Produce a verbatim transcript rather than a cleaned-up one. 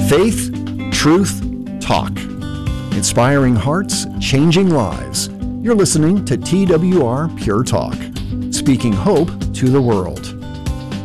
Faith, truth, talk. Inspiring hearts, changing lives. You're listening to T W R Pure Talk, speaking hope to the world.